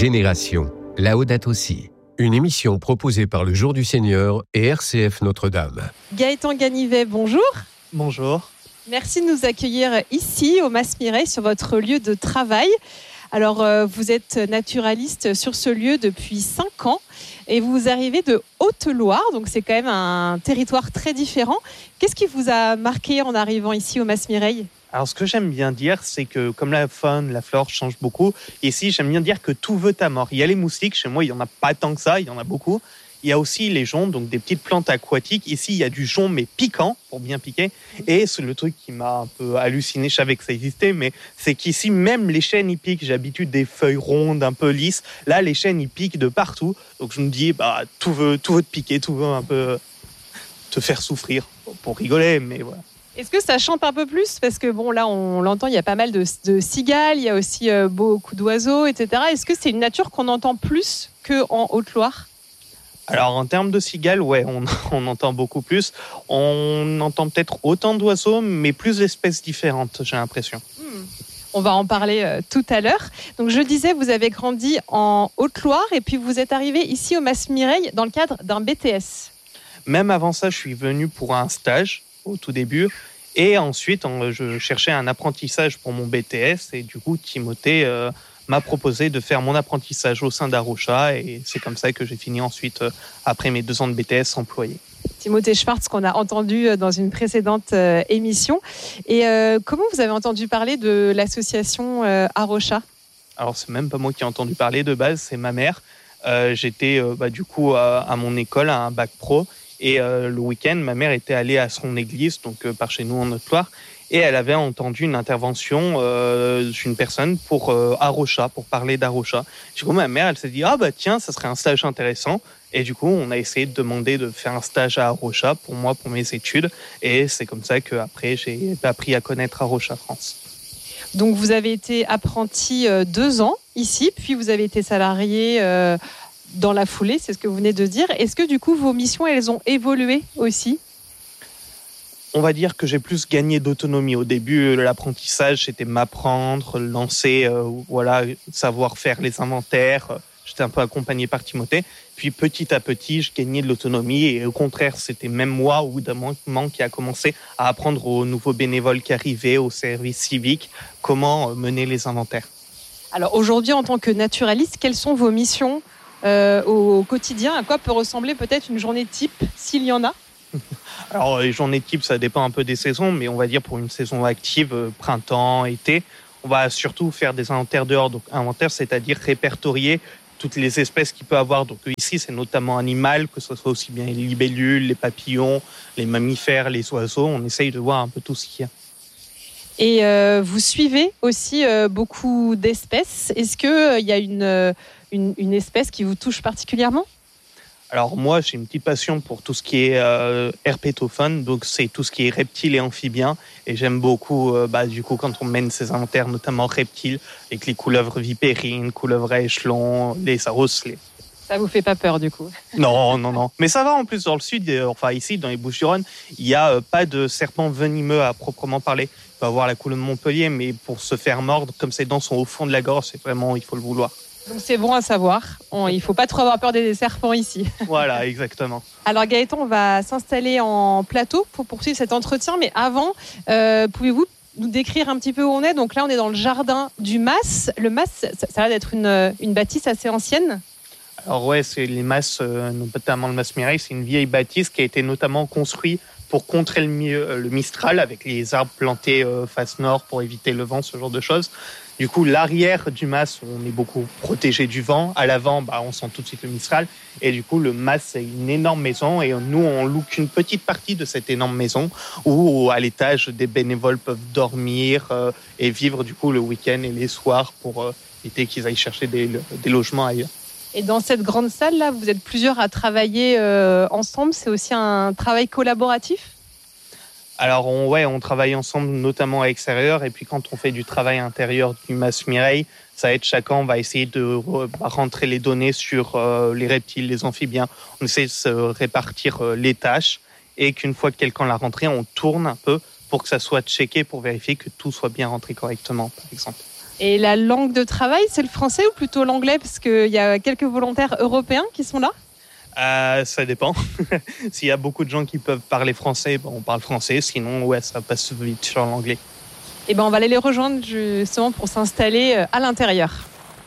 Génération, Laudato Si. Une émission proposée par le Jour du Seigneur et RCF Notre-Dame. Gaëtan Ganivet, bonjour. Bonjour. Merci de nous accueillir ici, au Mas Mireille, sur votre lieu de travail. Alors, vous êtes naturaliste sur ce lieu depuis 5 ans et vous arrivez de Haute-Loire, donc c'est quand même un territoire très différent. Qu'est-ce qui vous a marqué en arrivant ici au Mas Mireille ? Alors, ce que j'aime bien dire, c'est que comme la faune, la flore change beaucoup, ici, j'aime bien dire que tout veut ta mort. Il y a les moustiques, chez moi, il n'y en a pas tant que ça, il y en a beaucoup. Il y a aussi les joncs, donc des petites plantes aquatiques. Ici, il y a du jonc, mais piquant, pour bien piquer. Et c'est le truc qui m'a un peu halluciné, je savais que ça existait, mais c'est qu'ici, même les chênes, ils piquent. J'ai l'habitude des feuilles rondes, un peu lisses. Là, les chênes, ils piquent de partout. Donc, je me dis, tout veut te piquer, tout veut un peu te faire souffrir, pour rigoler, mais voilà. Est-ce que ça chante un peu plus ? Parce que bon, là, on l'entend, il y a pas mal de cigales, il y a aussi beaucoup d'oiseaux, etc. Est-ce que c'est une nature qu'on entend plus qu'en Haute-Loire ? Alors, en termes de cigales, ouais, on entend beaucoup plus. On entend peut-être autant d'oiseaux, mais plus d'espèces différentes, j'ai l'impression. On va en parler tout à l'heure. Donc, je disais, vous avez grandi en Haute-Loire et puis vous êtes arrivé ici au Mas Mireille dans le cadre d'un BTS. Même avant ça, je suis venu pour un stage au tout début. Et ensuite, je cherchais un apprentissage pour mon BTS. Et du coup, Timothée m'a proposé de faire mon apprentissage au sein d'Arocha. Et c'est comme ça que j'ai fini ensuite, après mes 2 ans de BTS, employé. Timothée Schwartz, qu'on a entendu dans une précédente émission. Et comment vous avez entendu parler de l'association Arocha ? Alors, c'est même pas moi qui ai entendu parler de base, c'est ma mère. J'étais du coup à mon école, à un bac pro. Et le week-end, ma mère était allée à son église, donc par chez nous en Haute-Loire, et elle avait entendu une intervention d'une personne pour Arocha, pour parler d'Arocha. Du coup, ma mère, elle s'est dit, tiens, ça serait un stage intéressant. Et du coup, on a essayé de demander de faire un stage à Arocha pour moi, pour mes études. Et c'est comme ça qu'après, j'ai appris à connaître Arocha France. Donc, vous avez été apprenti 2 ans ici, puis vous avez été salarié dans la foulée, c'est ce que vous venez de dire. Est-ce que du coup, vos missions, elles ont évolué aussi ? On va dire que j'ai plus gagné d'autonomie. Au début, l'apprentissage, c'était m'apprendre, lancer, savoir faire les inventaires. J'étais un peu accompagné par Timothée. Puis petit à petit, je gagnais de l'autonomie. Et au contraire, c'était même moi, au bout d'un moment, qui a commencé à apprendre aux nouveaux bénévoles qui arrivaient, au service civique, comment mener les inventaires. Alors aujourd'hui, en tant que naturaliste, quelles sont vos missions au quotidien ? À quoi peut ressembler peut-être une journée type, s'il y en a ? Alors, les journées type, ça dépend un peu des saisons, mais on va dire pour une saison active, printemps, été, on va surtout faire des inventaires dehors. Donc, inventaire, c'est-à-dire répertorier toutes les espèces qu'il peut avoir. Donc, ici, c'est notamment animal, que ce soit aussi bien les libellules, les papillons, les mammifères, les oiseaux. On essaye de voir un peu tout ce qu'il y a. Et vous suivez aussi beaucoup d'espèces. Est-ce qu'il y a une espèce qui vous touche particulièrement ? Alors moi, j'ai une petite passion pour tout ce qui est herpétofaune, donc c'est tout ce qui est reptiles et amphibiens. Et j'aime beaucoup, du coup, quand on mène ces inventaires, notamment reptiles, avec les couleuvres vipérines, couleuvres à échelons, les osselets. Ça vous fait pas peur du coup ? Non. Mais ça va en plus dans le sud, ici dans les Bouches-du-Rhône, il n'y a pas de serpents venimeux à proprement parler. Il peut avoir la couleuvre de Montpellier, mais pour se faire mordre, comme ses dents sont au fond de la gorge, c'est vraiment, il faut le vouloir. Donc c'est bon à savoir, il ne faut pas trop avoir peur des serpents ici. Voilà, exactement. Alors Gaëtan, on va s'installer en plateau pour poursuivre cet entretien, mais avant, pouvez-vous nous décrire un petit peu où on est ? Donc là, on est dans le jardin du Mas. Le Mas, ça a l'air d'être une bâtisse assez ancienne. Alors ouais, c'est les Mas, notamment le Mas Mireille, c'est une vieille bâtisse qui a été notamment construite pour contrer le Mistral avec les arbres plantés face nord pour éviter le vent, ce genre de choses. Du coup, l'arrière du Mas, on est beaucoup protégé du vent. À l'avant, on sent tout de suite le Mistral. Et du coup, le Mas, c'est une énorme maison. Et nous, on loue qu'une petite partie de cette énorme maison où, à l'étage, des bénévoles peuvent dormir et vivre du coup le week-end et les soirs pour éviter qu'ils aillent chercher des logements ailleurs. Et dans cette grande salle-là, vous êtes plusieurs à travailler ensemble. C'est aussi un travail collaboratif ? Alors, on travaille ensemble, notamment à l'extérieur. Et puis, quand on fait du travail intérieur du Mas Mireille, ça va être chacun, on va essayer de rentrer les données sur les reptiles, les amphibiens. On essaie de se répartir les tâches. Et qu'une fois que quelqu'un l'a rentré, on tourne un peu pour que ça soit checké, pour vérifier que tout soit bien rentré correctement, par exemple. Et la langue de travail, c'est le français ou plutôt l'anglais? Parce qu'il y a quelques volontaires européens qui sont là. Ça dépend. S'il y a beaucoup de gens qui peuvent parler français, on parle français. Sinon, ça passe vite sur l'anglais. Et on va aller les rejoindre justement pour s'installer à l'intérieur.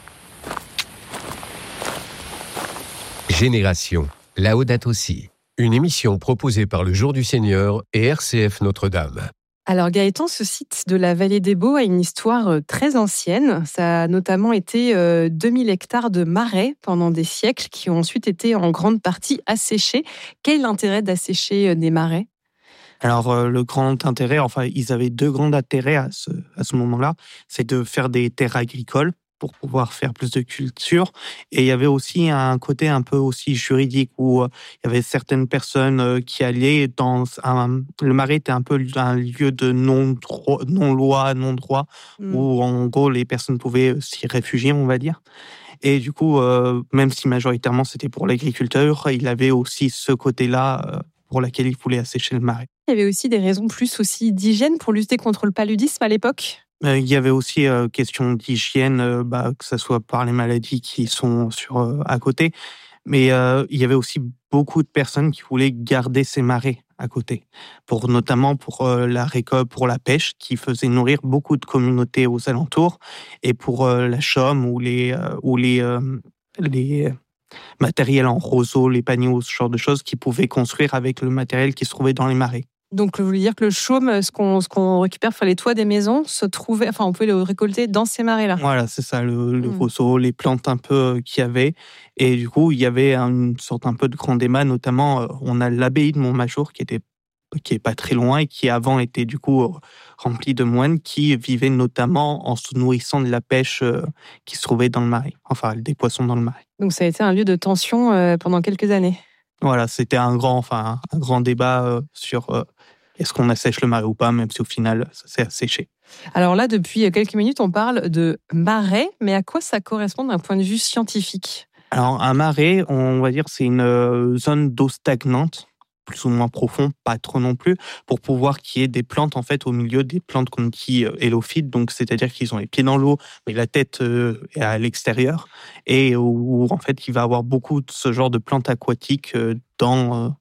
Génération, Laudato Si. Une émission proposée par le Jour du Seigneur et RCF Notre-Dame. Alors Gaëtan, ce site de la Vallée des Baux a une histoire très ancienne. Ça a notamment été 2000 hectares de marais pendant des siècles qui ont ensuite été en grande partie asséchés. Quel est l'intérêt d'assécher des marais ? Alors, le grand intérêt, ils avaient deux grands intérêts à ce moment-là, c'est de faire des terres agricoles pour pouvoir faire plus de culture. Et il y avait aussi un côté un peu aussi juridique où il y avait certaines personnes qui allaient le marais était un peu un lieu de non-loi, non-droit, où en gros les personnes pouvaient s'y réfugier, on va dire. Et du coup, même si majoritairement c'était pour l'agriculteur, il avait aussi ce côté-là pour lequel il voulait assécher le marais. Il y avait aussi des raisons plus aussi d'hygiène pour lutter contre le paludisme à l'époque ? Il y avait aussi question d'hygiène, que ce soit par les maladies qui sont à côté. Mais il y avait aussi beaucoup de personnes qui voulaient garder ces marais à côté, notamment pour la récolte, pour la pêche, qui faisait nourrir beaucoup de communautés aux alentours, et pour la chaume ou les matériels en roseau, les panneaux, ce genre de choses qu'ils pouvaient construire avec le matériel qui se trouvait dans les marais. Donc, vous voulez dire que le chaume, ce qu'on récupère sur les toits des maisons, on pouvait le récolter dans ces marais-là. Voilà, c'est ça, le roseau, les plantes un peu qu'il y avait. Et du coup, il y avait une sorte un peu de grand débat, notamment, on a l'abbaye de Montmajour qui est pas très loin et qui avant était du coup remplie de moines qui vivaient notamment en se nourrissant de la pêche qui se trouvait dans le marais, des poissons dans le marais. Donc, ça a été un lieu de tension pendant quelques années. Voilà, c'était un grand débat sur est-ce qu'on assèche le marais ou pas, même si au final, ça s'est asséché. Alors là, depuis quelques minutes, on parle de marais, mais à quoi ça correspond d'un point de vue scientifique ? Alors, un marais, on va dire, c'est une zone d'eau stagnante, plus ou moins profond, pas trop non plus, pour pouvoir qu'il y ait des plantes, au milieu des plantes qu'on dit hélophytes, donc c'est-à-dire qu'ils ont les pieds dans l'eau, mais la tête est à l'extérieur, et où il va y avoir beaucoup de ce genre de plantes aquatiques dans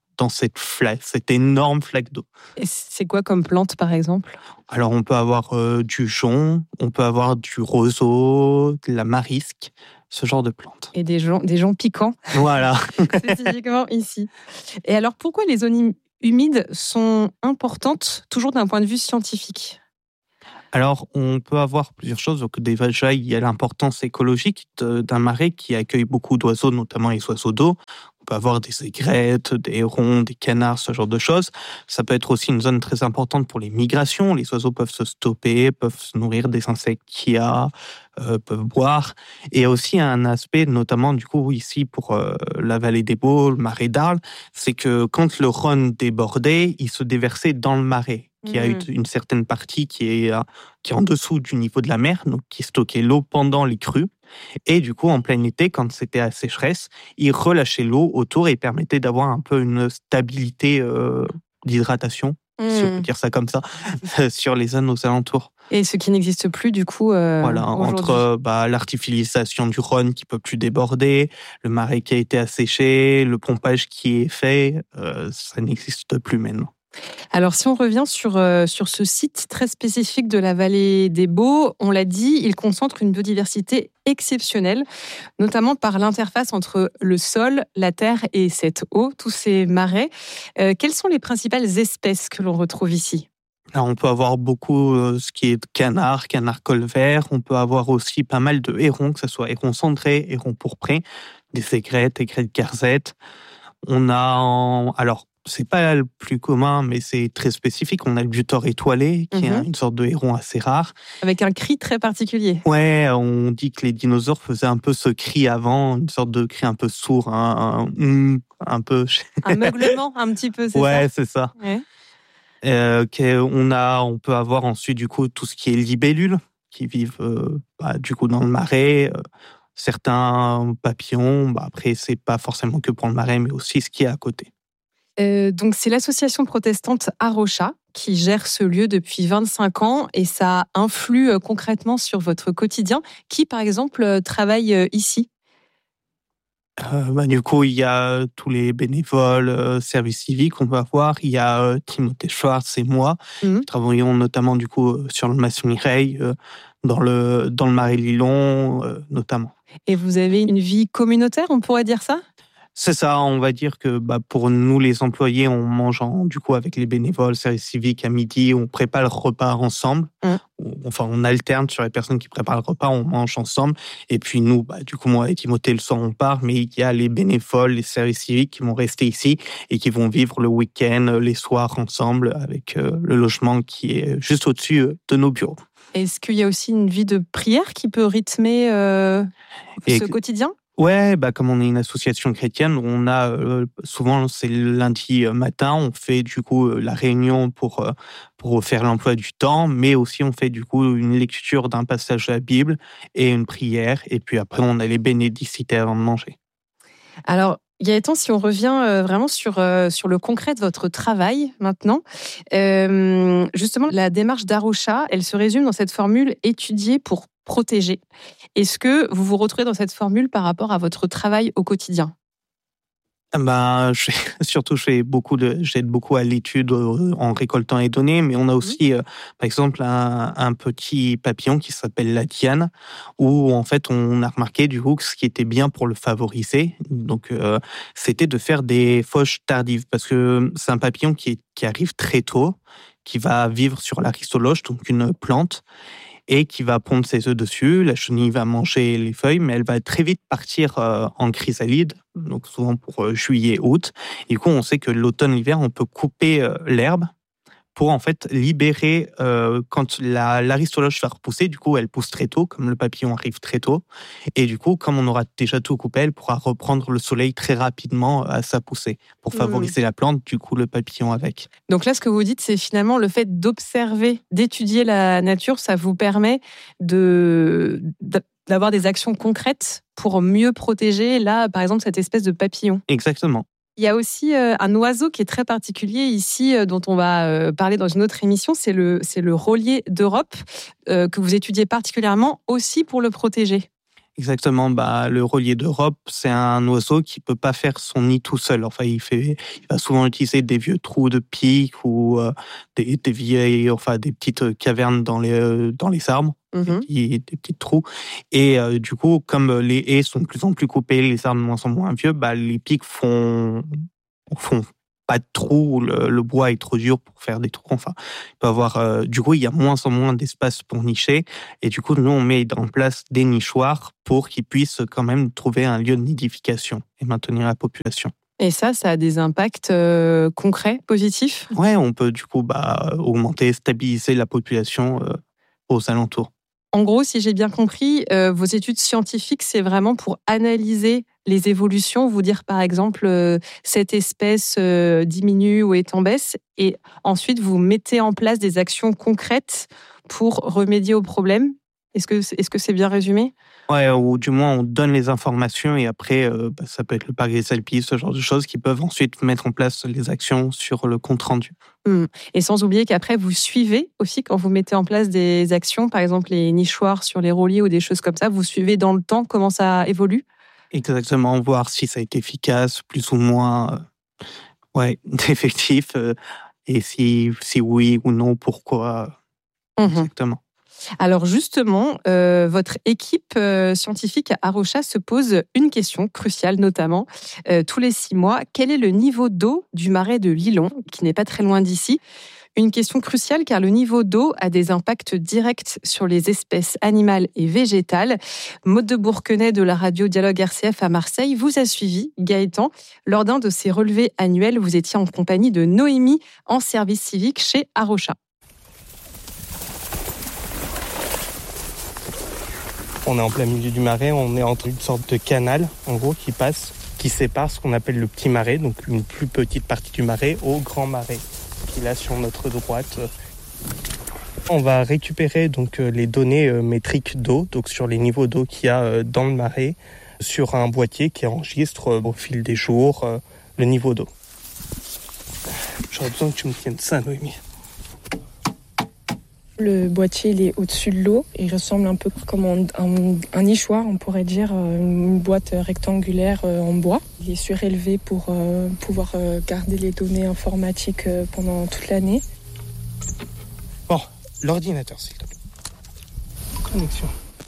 cette énorme flaque d'eau. Et c'est quoi comme plante, par exemple ? Alors, on peut avoir du jonc, on peut avoir du roseau, de la marisque, ce genre de plantes. Et des joncs piquants. Voilà. Spécifiquement ici. Et alors, pourquoi les zones humides sont importantes, toujours d'un point de vue scientifique ? Alors, on peut avoir plusieurs choses. Donc, déjà, il y a l'importance écologique d'un marais qui accueille beaucoup d'oiseaux, notamment les oiseaux d'eau. On peut avoir des aigrettes, des hérons, des canards, ce genre de choses. Ça peut être aussi une zone très importante pour les migrations. Les oiseaux peuvent se stopper, peuvent se nourrir des insectes qu'il y a, peuvent boire. Et il y a aussi un aspect, notamment du coup ici pour la vallée des Baux, le marais d'Arles, c'est que quand le Rhône débordait, il se déversait dans le marais, qui a une certaine partie qui est en dessous du niveau de la mer, donc qui stockait l'eau pendant les crues. Et du coup, en plein été, quand c'était à sécheresse, il relâchait l'eau autour et permettait d'avoir un peu une stabilité d'hydratation, si on peut dire ça comme ça, sur les zones aux alentours. Et ce qui n'existe plus, du coup, voilà, entre l'artificialisation du Rhône qui ne peut plus déborder, le marais qui a été asséché, le pompage qui est fait, ça n'existe plus maintenant. Alors, si on revient sur ce site très spécifique de la vallée des Baux, on l'a dit, il concentre une biodiversité exceptionnelle, notamment par l'interface entre le sol, la terre et cette eau, tous ces marais. Quelles sont les principales espèces que l'on retrouve ici ? Alors, on peut avoir beaucoup ce qui est canard colvert. On peut avoir aussi pas mal de hérons, que ce soit hérons cendrés, hérons pourprés, des aigrettes garzettes. On a alors c'est pas le plus commun, mais c'est très spécifique. On a le butor étoilé, qui est une sorte de héron assez rare. Avec un cri très particulier. Ouais, on dit que les dinosaures faisaient un peu ce cri avant, une sorte de cri un peu sourd, un peu... Un meuglement, un petit peu, c'est ça ? Ouais, c'est ça. Ouais. On peut avoir ensuite, du coup, tout ce qui est libellules, qui vivent, du coup, dans le marais. Certains papillons, après, c'est pas forcément que pour le marais, mais aussi ce qui est à côté. Donc c'est l'association protestante Arocha qui gère ce lieu depuis 25 ans et ça influe concrètement sur votre quotidien. Qui, par exemple, travaille ici ? Du coup, il y a tous les bénévoles, service civique, on va voir. Il y a Timothée Schwartz et moi. Nous travaillons notamment du coup sur le Mas Mireille, dans le Marais Lillon, notamment. Et vous avez une vie communautaire, on pourrait dire ça ? C'est ça, on va dire que pour nous les employés, on mange du coup avec les bénévoles, service civique à midi, on prépare le repas ensemble. Enfin, on alterne sur les personnes qui préparent le repas, on mange ensemble. Et puis nous, du coup, moi et Timothée, le soir, on part, mais il y a les bénévoles, les services civiques qui vont rester ici et qui vont vivre le week-end, les soirs ensemble avec le logement qui est juste au-dessus de nos bureaux. Est-ce qu'il y a aussi une vie de prière qui peut rythmer ce quotidien ? Ouais, comme on est une association chrétienne, on a souvent, c'est le lundi matin, on fait du coup la réunion pour faire l'emploi du temps, mais aussi on fait du coup une lecture d'un passage de la Bible et une prière, et puis après on a les bénédicité avant de manger. Alors, Gaëtan, si on revient vraiment sur le concret de votre travail maintenant, justement, la démarche d'Arocha, elle se résume dans cette formule « étudier pour protéger ». Est-ce que vous vous retrouvez dans cette formule par rapport à votre travail au quotidien ? J'aide beaucoup à l'étude en récoltant les données, mais on a aussi, par exemple, un petit papillon qui s'appelle la diane, où en fait on a remarqué du coup que ce qui était bien pour le favoriser, donc c'était de faire des fauches tardives, parce que c'est un papillon qui arrive très tôt, qui va vivre sur l'aristoloche, donc une plante, et qui va pondre ses œufs dessus. La chenille va manger les feuilles, mais elle va très vite partir en chrysalide, donc souvent pour juillet-août. Et du coup, on sait que l'automne-l'hiver, on peut couper l'herbe pour en fait libérer, quand l'aristoloche va repousser, du coup elle pousse très tôt, comme le papillon arrive très tôt, et du coup comme on aura déjà tout coupé, elle pourra reprendre le soleil très rapidement à sa poussée, pour favoriser la plante, du coup le papillon avec. Donc là, ce que vous dites, c'est finalement le fait d'observer, d'étudier la nature, ça vous permet d'avoir des actions concrètes pour mieux protéger, là, par exemple, cette espèce de papillon. Exactement. Il y a aussi un oiseau qui est très particulier ici, dont on va parler dans une autre émission, c'est le rôlier d'Europe, que vous étudiez particulièrement aussi pour le protéger. Exactement, le rôlier d'Europe, c'est un oiseau qui peut pas faire son nid tout seul. Enfin, il va souvent utiliser des vieux trous de pique ou des petites cavernes dans les arbres. Des petits trous. Et du coup, comme les haies sont de plus en plus coupées, les arbres de moins en moins vieux, les pics font pas de trous, le bois est trop dur pour faire des trous. Enfin, il peut avoir, du coup, il y a moins en moins d'espace pour nicher. Et du coup, nous, on met en place des nichoirs pour qu'ils puissent quand même trouver un lieu de nidification et maintenir la population. Et ça a des impacts concrets, positifs ? Ouais, on peut du coup augmenter, stabiliser la population aux alentours. En gros, si j'ai bien compris, vos études scientifiques, c'est vraiment pour analyser les évolutions, vous dire par exemple cette espèce diminue ou est en baisse, et ensuite vous mettez en place des actions concrètes pour remédier au problème. Est-ce que c'est bien résumé ? Ouais, ou du moins on donne les informations et après ça peut être le parc des Alpilles, ce genre de choses qui peuvent ensuite mettre en place les actions sur le compte rendu. Et sans oublier qu'après vous suivez aussi quand vous mettez en place des actions, par exemple les nichoirs sur les rôliers ou des choses comme ça, vous suivez dans le temps comment ça évolue ? Exactement, voir si ça a été efficace, plus ou moins effectif, et si oui ou non, pourquoi exactement. Alors justement, votre équipe scientifique à Arocha se pose une question cruciale, notamment tous les 6 mois. Quel est le niveau d'eau du marais de Lillon, qui n'est pas très loin d'ici ? Une question cruciale car le niveau d'eau a des impacts directs sur les espèces animales et végétales. Maude de Bourquenay de la radio Dialogue RCF à Marseille vous a suivi, Gaëtan. Lors d'un de ces relevés annuels, vous étiez en compagnie de Noémie en service civique chez Arocha. On est en plein milieu du marais, on est entre une sorte de canal, en gros, qui sépare ce qu'on appelle le petit marais, donc une plus petite partie du marais, au grand marais, qui est là sur notre droite. On va récupérer donc les données métriques d'eau, donc sur les niveaux d'eau qu'il y a dans le marais, sur un boîtier qui enregistre au fil des jours le niveau d'eau. J'aurais besoin que tu me tiennes ça, Noémie. Le boîtier, il est au-dessus de l'eau. Il ressemble un peu comme un nichoir, on pourrait dire, une boîte rectangulaire en bois. Il est surélevé pour pouvoir garder les données informatiques pendant toute l'année. Bon, l'ordinateur, s'il te plaît. Connexion.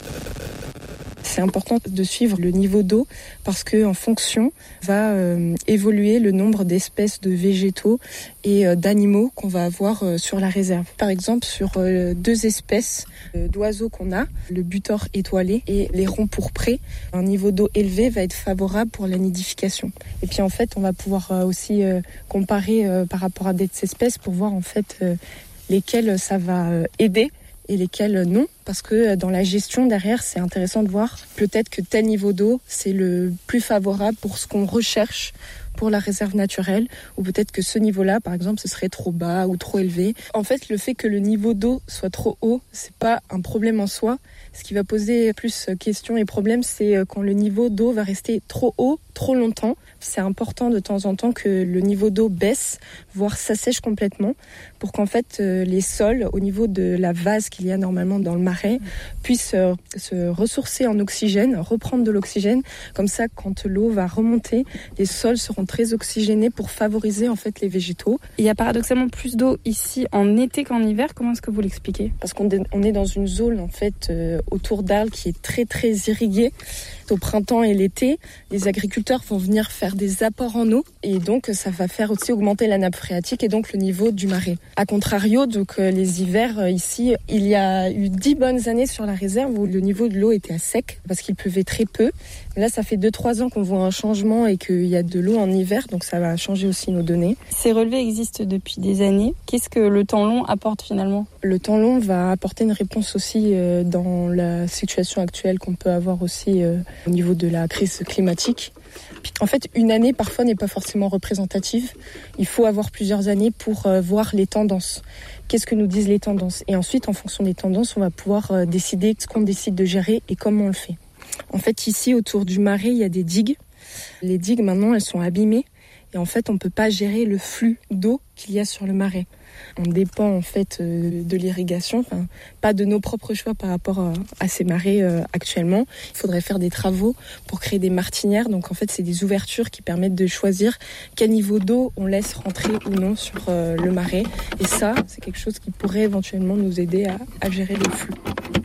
C'est important de suivre le niveau d'eau parce qu'en fonction va évoluer le nombre d'espèces de végétaux et d'animaux qu'on va avoir sur la réserve. Par exemple, sur 2 espèces d'oiseaux qu'on a, le butor étoilé et l'héron pourpré, un niveau d'eau élevé va être favorable pour la nidification. Et puis en fait, on va pouvoir aussi comparer par rapport à d'autres espèces pour voir en fait lesquelles ça va aider et lesquels non, parce que dans la gestion derrière, c'est intéressant de voir peut-être que tel niveau d'eau, c'est le plus favorable pour ce qu'on recherche pour la réserve naturelle, ou peut-être que ce niveau-là, par exemple, ce serait trop bas ou trop élevé. En fait, le fait que le niveau d'eau soit trop haut, c'est pas un problème en soi. Ce qui va poser plus questions et problèmes, c'est quand le niveau d'eau va rester trop haut, trop longtemps. C'est important de temps en temps que le niveau d'eau baisse, voire s'assèche complètement, pour qu'en fait les sols, au niveau de la vase qu'il y a normalement dans le marais, puissent se ressourcer en oxygène, reprendre de l'oxygène. Comme ça, quand l'eau va remonter, les sols seront très oxygénés pour favoriser en fait les végétaux. Il y a paradoxalement plus d'eau ici en été qu'en hiver. Comment est-ce que vous l'expliquez ? Parce qu'on est dans une zone en fait autour d'Arles qui est très très irriguée. Au printemps et l'été, les agriculteurs vont venir faire des apports en eau et donc ça va faire aussi augmenter la nappe phréatique et donc le niveau du marais. A contrario, donc les hivers ici, il y a eu 10 bonnes années sur la réserve où le niveau de l'eau était à sec parce qu'il pleuvait très peu. Là, ça fait 2-3 ans qu'on voit un changement et qu'il y a de l'eau en hiver, donc ça va changer aussi nos données. Ces relevés existent depuis des années. Qu'est-ce que le temps long apporte finalement ? Le temps long va apporter une réponse aussi dans la situation actuelle qu'on peut avoir aussi au niveau de la crise climatique. En fait, une année parfois n'est pas forcément représentative. Il faut avoir plusieurs années pour voir les tendances. Qu'est-ce que nous disent les tendances ? Et ensuite, en fonction des tendances, on va pouvoir décider ce qu'on décide de gérer et comment on le fait. En fait, ici, autour du marais, il y a des digues. Les digues, maintenant, elles sont abîmées. Et en fait, on ne peut pas gérer le flux d'eau qu'il y a sur le marais. On dépend en fait de l'irrigation, pas de nos propres choix par rapport à ces marais actuellement. Il faudrait faire des travaux pour créer des martinières. Donc en fait, c'est des ouvertures qui permettent de choisir quel niveau d'eau on laisse rentrer ou non sur le marais. Et ça, c'est quelque chose qui pourrait éventuellement nous aider à gérer le flux.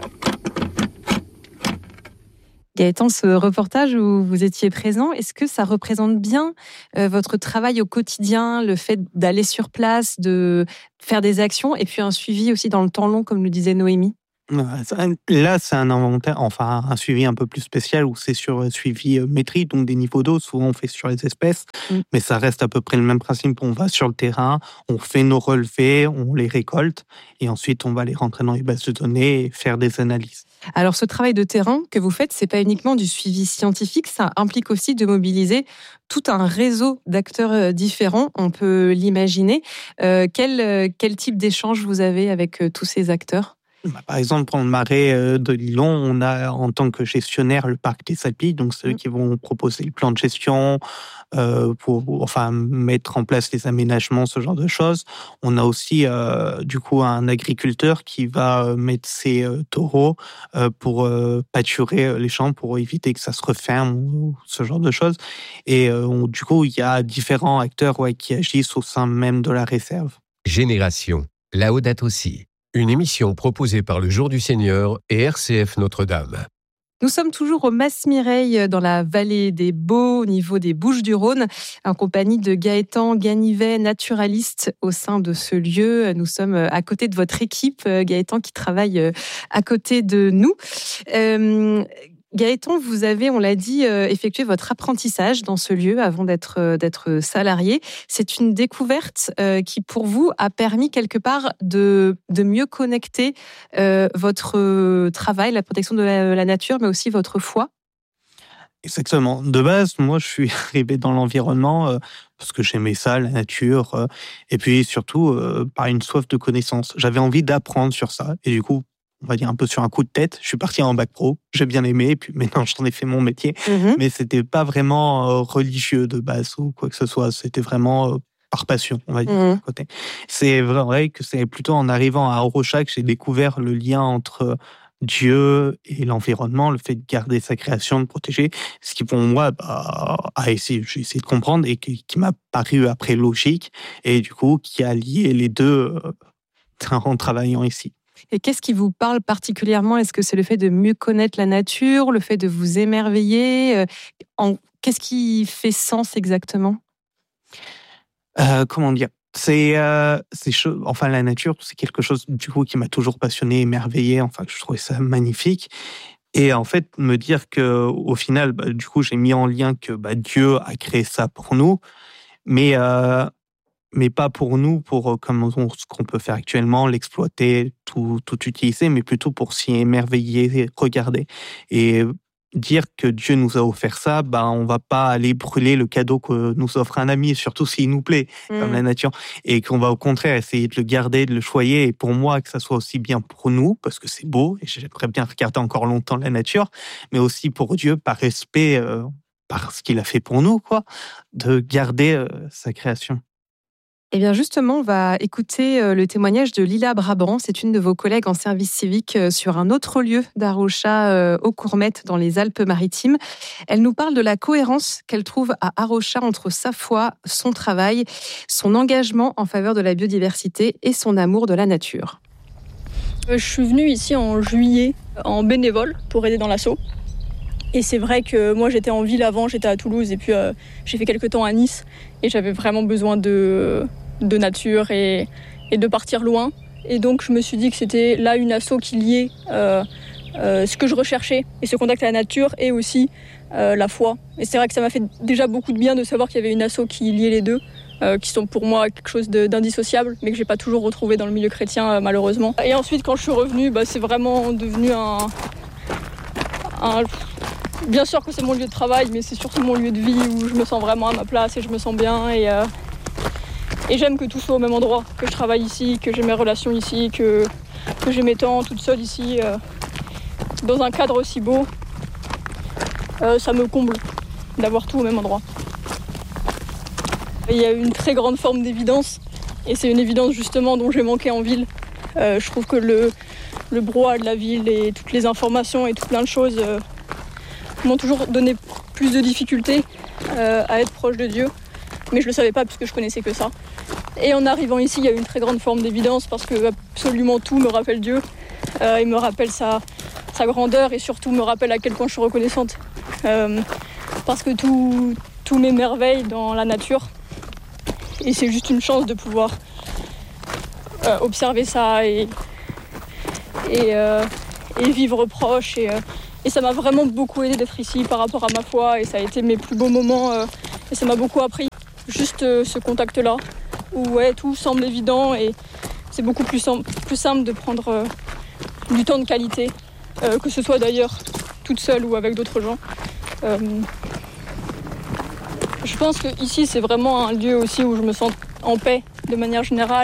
Gaëtan, ce reportage où vous étiez présent, est-ce que ça représente bien votre travail au quotidien, le fait d'aller sur place, de faire des actions et puis un suivi aussi dans le temps long, comme le disait Noémie ? Là, c'est un inventaire, enfin un suivi un peu plus spécial où c'est sur suivi métrique, donc des niveaux d'eau. Souvent, on fait sur les espèces, mais ça reste à peu près le même principe. On va sur le terrain, on fait nos relevés, on les récolte et ensuite on va les rentrer dans les bases de données et faire des analyses. Alors, ce travail de terrain que vous faites, c'est pas uniquement du suivi scientifique, ça implique aussi de mobiliser tout un réseau d'acteurs différents, on peut l'imaginer. Quel type d'échange vous avez avec tous ces acteurs ? Par exemple, pour le marais de Lillon, on a en tant que gestionnaire le parc des Sapis, donc ceux qui vont proposer le plan de gestion, pour mettre en place les aménagements, ce genre de choses. On a aussi du coup un agriculteur qui va mettre ses taureaux pour pâturer les champs, pour éviter que ça se referme ou ce genre de choses. Et du coup, il y a différents acteurs qui agissent au sein même de la réserve. Génération, Laudato Si. Une émission proposée par le Jour du Seigneur et RCF Notre-Dame. Nous sommes toujours au Mas-Mireille, dans la vallée des Baux, au niveau des Bouches-du-Rhône, en compagnie de Gaëtan Ganivet, naturaliste au sein de ce lieu. Nous sommes à côté de votre équipe, Gaëtan, qui travaille à côté de nous. Gaëtan, vous avez, on l'a dit, effectué votre apprentissage dans ce lieu avant d'être salarié. C'est une découverte qui, pour vous, a permis quelque part de mieux connecter votre travail, la protection de la nature, mais aussi votre foi. Exactement. De base, moi, je suis arrivé dans l'environnement parce que j'aimais ça, la nature, et puis surtout par une soif de connaissance. J'avais envie d'apprendre sur ça, et du coup, on va dire un peu sur un coup de tête, je suis parti en bac pro, j'ai bien aimé, et puis maintenant j'en ai fait mon métier, mais c'était pas vraiment religieux de base ou quoi que ce soit, c'était vraiment par passion, on va dire. Côté. C'est vrai que c'est plutôt en arrivant à Arocha que j'ai découvert le lien entre Dieu et l'environnement, le fait de garder sa création, de protéger, ce qui pour moi j'ai essayé de comprendre et qui m'a paru après logique et du coup qui a lié les deux en travaillant ici. Et qu'est-ce qui vous parle particulièrement ? Est-ce que c'est le fait de mieux connaître la nature, le fait de vous émerveiller ? Qu'est-ce qui fait sens exactement ? Comment dire ? La nature, c'est quelque chose du coup qui m'a toujours passionné, émerveillé. Enfin, je trouvais ça magnifique. Et en fait, me dire que au final, du coup, j'ai mis en lien que Dieu a créé ça pour nous, mais pas pour nous, pour ce qu'on peut faire actuellement, l'exploiter, tout utiliser, mais plutôt pour s'y émerveiller, regarder. Et dire que Dieu nous a offert ça, on va pas aller brûler le cadeau que nous offre un ami, surtout s'il nous plaît, comme la nature, et qu'on va au contraire essayer de le garder, de le choyer, et pour moi, que ça soit aussi bien pour nous, parce que c'est beau, et j'aimerais bien regarder encore longtemps la nature, mais aussi pour Dieu, par respect, par ce qu'il a fait pour nous, de garder sa création. Eh bien justement, on va écouter le témoignage de Lila Brabant. C'est une de vos collègues en service civique sur un autre lieu d'Arocha, aux Courmettes, dans les Alpes-Maritimes. Elle nous parle de la cohérence qu'elle trouve à Arocha entre sa foi, son travail, son engagement en faveur de la biodiversité et son amour de la nature. Je suis venue ici en juillet en bénévole pour aider dans l'asso. Et c'est vrai que moi j'étais en ville avant, j'étais à Toulouse et puis j'ai fait quelques temps à Nice et j'avais vraiment besoin de nature et de partir loin. Et donc je me suis dit que c'était là une asso qui liait ce que je recherchais et ce contact à la nature et aussi la foi. Et c'est vrai que ça m'a fait déjà beaucoup de bien de savoir qu'il y avait une asso qui liait les deux, qui sont pour moi quelque chose d'indissociable, mais que j'ai pas toujours retrouvé dans le milieu chrétien malheureusement. Et ensuite quand je suis revenue, c'est vraiment devenu un... Bien sûr que c'est mon lieu de travail, mais c'est surtout mon lieu de vie où je me sens vraiment à ma place et je me sens bien. Et j'aime que tout soit au même endroit, que je travaille ici, que j'ai mes relations ici, que j'ai mes temps toute seule ici, dans un cadre aussi beau. Ça me comble d'avoir tout au même endroit. Il y a une très grande forme d'évidence, et c'est une évidence justement dont j'ai manqué en ville. Je trouve que le brouhaha de la ville et toutes les informations et tout plein de choses m'ont toujours donné plus de difficultés à être proche de Dieu, mais je le savais pas puisque je connaissais que ça. Et en arrivant ici, il y a eu une très grande forme d'évidence parce que absolument tout me rappelle Dieu, il me rappelle sa grandeur et surtout me rappelle à quel point je suis reconnaissante parce que tout m'émerveille dans la nature et c'est juste une chance de pouvoir observer ça et vivre proche et ça m'a vraiment beaucoup aidé d'être ici par rapport à ma foi et ça a été mes plus beaux moments et ça m'a beaucoup appris. Juste ce contact-là où tout semble évident et c'est beaucoup plus simple de prendre du temps de qualité, que ce soit d'ailleurs toute seule ou avec d'autres gens. Je pense que ici c'est vraiment un lieu aussi où je me sens en paix de manière générale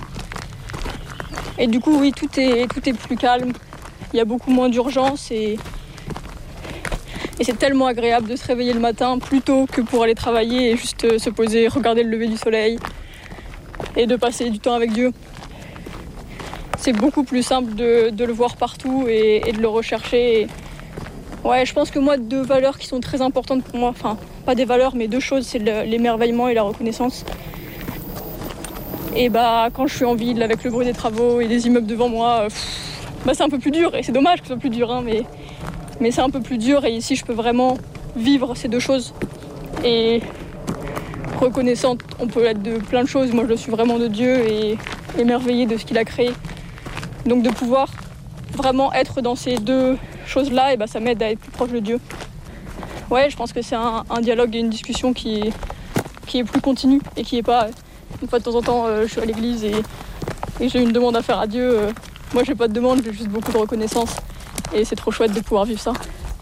et du coup oui tout est plus calme, il y a beaucoup moins d'urgence et c'est tellement agréable de se réveiller le matin plus tôt que pour aller travailler et juste se poser, regarder le lever du soleil et de passer du temps avec Dieu. C'est beaucoup plus simple de le voir partout et de le rechercher. Ouais, je pense que moi, 2 valeurs qui sont très importantes pour moi, enfin, pas des valeurs, mais 2 choses, c'est l'émerveillement et la reconnaissance. Et quand je suis en ville avec le bruit des travaux et des immeubles devant moi, c'est un peu plus dur et c'est dommage que ce soit plus dur, mais c'est un peu plus dur et ici je peux vraiment vivre ces 2 choses. Et reconnaissante, on peut être de plein de choses, moi je le suis vraiment de Dieu et émerveillée de ce qu'il a créé. Donc de pouvoir vraiment être dans ces 2 choses-là, et ça m'aide à être plus proche de Dieu. Ouais, je pense que c'est un dialogue et une discussion qui est plus continue et qui est pas une fois de temps en temps je suis à l'église et j'ai une demande à faire à Dieu. Moi j'ai pas de demande, j'ai juste beaucoup de reconnaissance et c'est trop chouette de pouvoir vivre ça.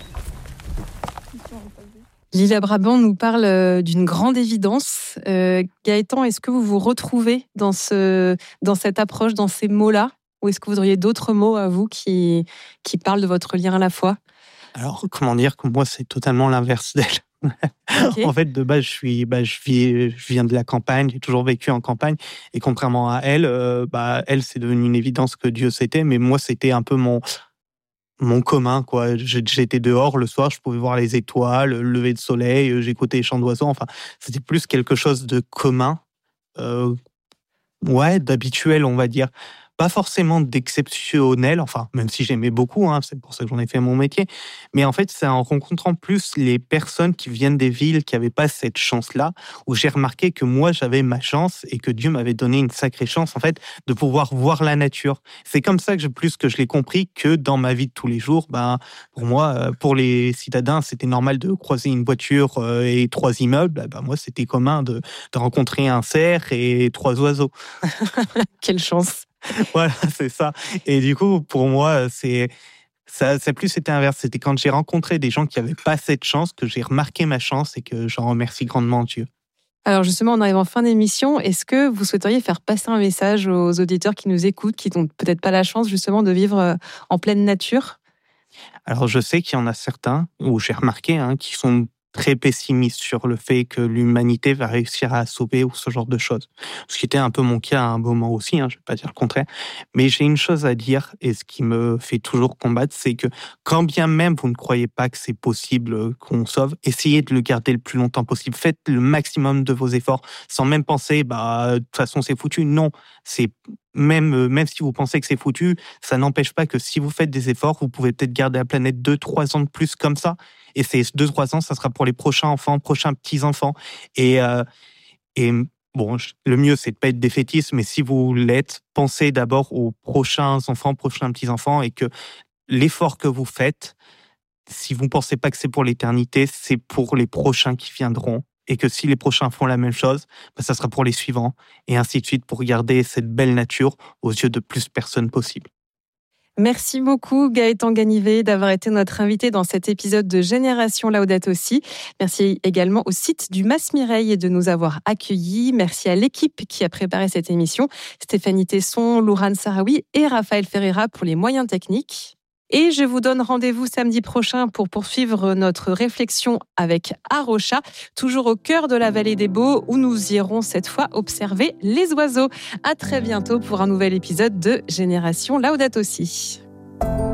Lila Brabant nous parle d'une grande évidence. Gaëtan, est-ce que vous vous retrouvez dans cette approche, dans ces mots-là, ou est-ce que vous auriez d'autres mots à vous qui parlent de votre lien à la foi ? Alors, comment dire que moi, c'est totalement l'inverse d'elle. Ok. En fait, de base, je viens de la campagne, j'ai toujours vécu en campagne. Et contrairement à elle, elle, c'est devenu une évidence que Dieu c'était, mais moi, c'était un peu mon commun, quoi. J'étais dehors le soir, je pouvais voir les étoiles, le lever de soleil, j'écoutais les chants d'oiseaux. Enfin, c'était plus quelque chose de commun, d'habituel, on va dire. Pas forcément d'exceptionnel, enfin, même si j'aimais beaucoup, c'est pour ça que j'en ai fait mon métier. Mais en fait, c'est en rencontrant plus les personnes qui viennent des villes qui n'avaient pas cette chance-là, où j'ai remarqué que moi, j'avais ma chance et que Dieu m'avait donné une sacrée chance, en fait, de pouvoir voir la nature. C'est comme ça que je l'ai compris que dans ma vie de tous les jours, pour moi, pour les citadins, c'était normal de croiser une voiture et 3 immeubles. Moi, c'était commun de rencontrer un cerf et 3 oiseaux. Quelle chance. Voilà, c'est ça. Et du coup, pour moi, ça plus été inverse. C'était quand j'ai rencontré des gens qui n'avaient pas cette chance que j'ai remarqué ma chance et que j'en remercie grandement Dieu. Alors justement, on arrive en fin d'émission. Est-ce que vous souhaiteriez faire passer un message aux auditeurs qui nous écoutent, qui n'ont peut-être pas la chance justement de vivre en pleine nature ? Alors je sais qu'il y en a certains, ou j'ai remarqué, qui sont très pessimiste sur le fait que l'humanité va réussir à sauver ou ce genre de choses. Ce qui était un peu mon cas à un moment aussi, je ne vais pas dire le contraire. Mais j'ai une chose à dire, et ce qui me fait toujours combattre, c'est que quand bien même vous ne croyez pas que c'est possible qu'on sauve, essayez de le garder le plus longtemps possible. Faites le maximum de vos efforts, sans même penser, de toute façon c'est foutu. Non, c'est même si vous pensez que c'est foutu, ça n'empêche pas que si vous faites des efforts, vous pouvez peut-être garder la planète 2-3 ans de plus comme ça. Et ces 2-3 ans, ça sera pour les prochains enfants, prochains petits-enfants. Et bon, le mieux, c'est de ne pas être défaitiste, mais si vous l'êtes, pensez d'abord aux prochains enfants, prochains petits-enfants, et que l'effort que vous faites, si vous ne pensez pas que c'est pour l'éternité, c'est pour les prochains qui viendront. Et que si les prochains font la même chose, ça sera pour les suivants, et ainsi de suite, pour garder cette belle nature aux yeux de plus de personnes possible. Merci beaucoup Gaëtan Ganivet d'avoir été notre invité dans cet épisode de Génération Laudato Si. Merci également au site du Mas Mireille de nous avoir accueillis. Merci à l'équipe qui a préparé cette émission, Stéphanie Tesson, Lourane Sarawi et Raphaël Ferreira pour les moyens techniques. Et je vous donne rendez-vous samedi prochain pour poursuivre notre réflexion avec Arocha, toujours au cœur de la vallée des Baux, où nous irons cette fois observer les oiseaux. À très bientôt pour un nouvel épisode de Génération Laudato Si.